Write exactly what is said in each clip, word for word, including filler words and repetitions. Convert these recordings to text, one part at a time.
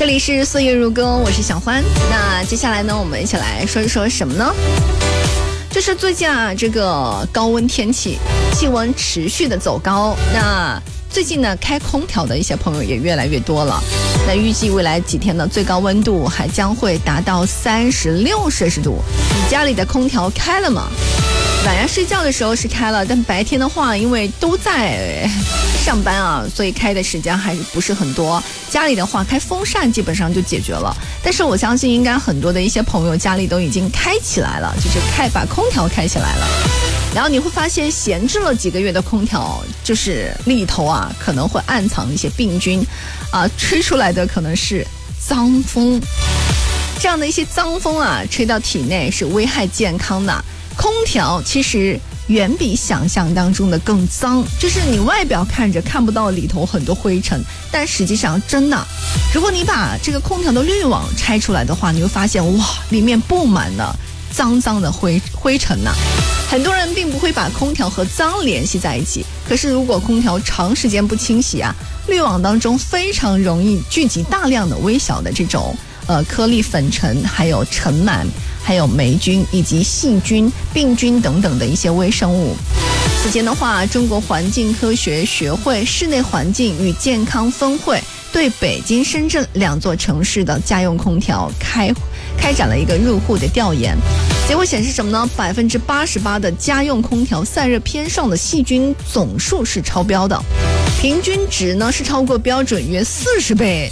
这里是岁月如歌，我是小欢。那接下来呢，我们一起来说一说什么呢？就是最近啊，这个高温天气，气温持续的走高。那最近呢，开空调的一些朋友也越来越多了。那预计未来几天呢，最高温度还将会达到三十六摄氏度。你家里的空调开了吗？晚上睡觉的时候是开了，但白天的话，因为都在上班啊，所以开的时间还是不是很多。家里的话，开风扇基本上就解决了。但是我相信，应该很多的一些朋友家里都已经开起来了，就是开把空调开起来了。然后你会发现，闲置了几个月的空调，就是里头啊可能会暗藏一些病菌，啊，吹出来的可能是脏风。这样的一些脏风啊，吹到体内是危害健康的。空调其实远比想象当中的更脏，就是你外表看着看不到里头很多灰尘，但实际上真的，如果你把这个空调的滤网拆出来的话，你会发现哇，里面布满了脏脏的灰灰尘呐、啊。很多人并不会把空调和脏联系在一起，可是如果空调长时间不清洗啊，滤网当中非常容易聚集大量的微小的这种呃颗粒粉尘，还有尘螨，还有霉菌以及细菌、病菌等等的一些微生物。此前的话，中国环境科学学会室内环境与健康分会对北京、深圳两座城市的家用空调开开展了一个入户的调研，结果显示什么呢？百分之八十八的家用空调散热片上的细菌总数是超标的，平均值呢是超过标准约四十倍。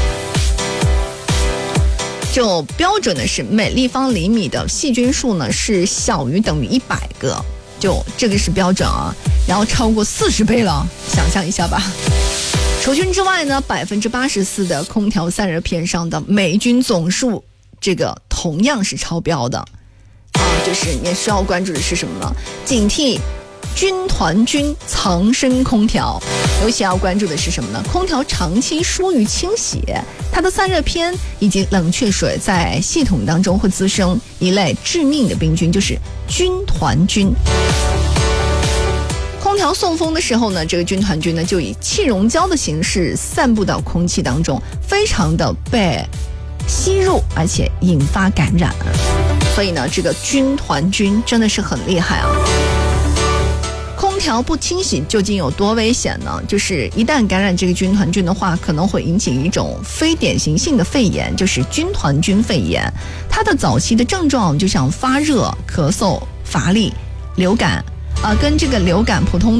就标准的是每立方厘米的细菌数呢是小于等于一百个，就这个是标准啊，然后超过四十倍了，想象一下吧。除菌之外呢，百分之八十四的空调散热片上的霉菌总数，这个同样是超标的啊。就是你需要关注的是什么呢？警惕军团菌藏身空调。尤其要关注的是什么呢？空调长期疏于清洗，它的散热片以及冷却水在系统当中会滋生一类致命的病菌，就是军团菌。空调送风的时候呢，这个军团菌呢就以气溶胶的形式散布到空气当中，非常的被吸入，而且引发感染。所以呢，这个军团菌真的是很厉害啊。空调不清洗究竟有多危险呢？就是一旦感染这个军团菌的话，可能会引起一种非典型性的肺炎，就是军团菌肺炎。它的早期的症状就像发热、咳嗽、乏力、流感，啊、呃，跟这个流感普通